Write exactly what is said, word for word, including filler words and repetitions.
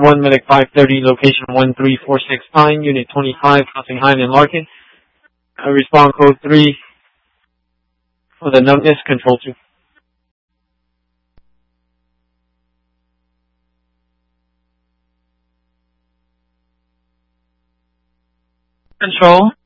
one, Medic five thirty, location one three four six Pine, Unit twenty-five, crossing Hine and Larkin. Uh, respond code three for the numbness, control two. Control,